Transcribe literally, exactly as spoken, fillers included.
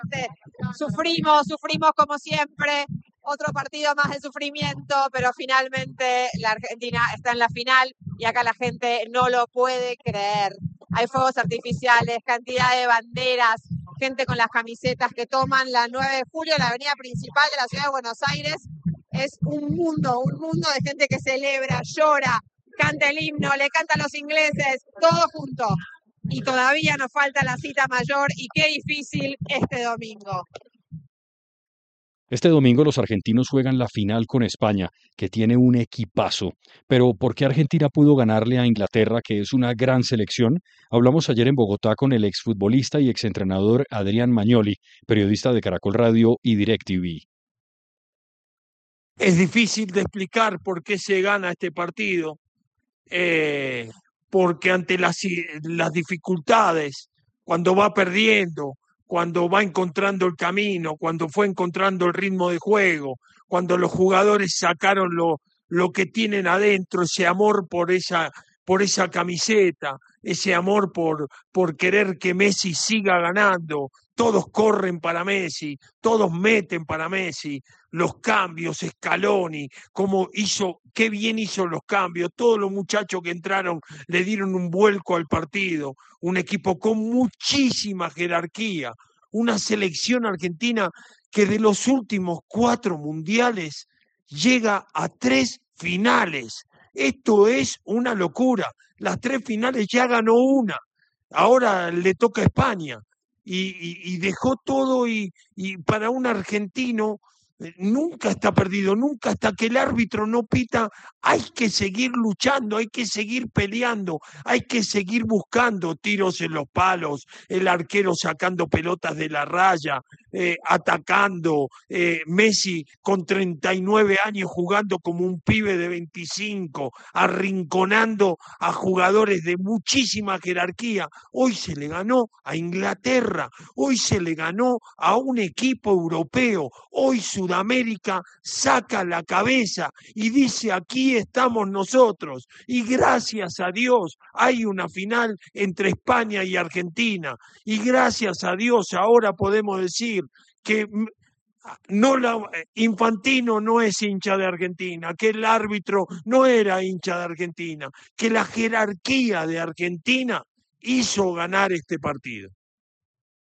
Sufrimos, sufrimos como siempre, otro partido más de sufrimiento, pero finalmente la Argentina está en la final y acá la gente no lo puede creer. Hay fuegos artificiales, cantidad de banderas, gente con las camisetas que toman la nueve de julio, la avenida principal de la ciudad de Buenos Aires. Es un mundo, un mundo de gente que celebra, llora, canta el himno, le cantan los ingleses, todo junto. Y todavía nos falta la cita mayor y qué difícil este domingo. Este domingo los argentinos juegan la final con España, que tiene un equipazo. Pero ¿por qué Argentina pudo ganarle a Inglaterra, que es una gran selección? Hablamos ayer en Bogotá con el exfutbolista y exentrenador Adrián Magnoli, periodista de Caracol Radio y DirecTV. Es difícil de explicar por qué se gana este partido, eh, porque ante las, las dificultades, cuando va perdiendo, cuando va encontrando el camino, cuando fue encontrando el ritmo de juego, cuando los jugadores sacaron lo, lo que tienen adentro, ese amor por esa, por esa camiseta, ese amor por, por querer que Messi siga ganando, todos corren para Messi, todos meten para Messi, los cambios, Scaloni, cómo hizo, qué bien hizo los cambios, todos los muchachos que entraron le dieron un vuelco al partido, un equipo con muchísima jerarquía, una selección argentina que de los últimos cuatro mundiales llega a tres finales. Esto es una locura. Las tres finales ya ganó una. Ahora le toca a España. Y, y, y dejó todo y, y para un argentino eh, nunca está perdido, nunca hasta que el árbitro no pita, hay que seguir luchando, hay que seguir peleando, hay que seguir buscando tiros en los palos, el arquero sacando pelotas de la raya, eh, atacando, eh, Messi con treinta y nueve años jugando como un pibe de veinticinco, arrinconando a jugadores de muchísima jerarquía. Hoy se le ganó a Inglaterra, hoy se le ganó a un equipo europeo, hoy Sudamérica saca la cabeza y dice aquí estamos nosotros y gracias a Dios hay una final entre España y Argentina y gracias a Dios ahora podemos decir que no la, Infantino no es hincha de Argentina, que el árbitro no era hincha de Argentina, que la jerarquía de Argentina hizo ganar este partido.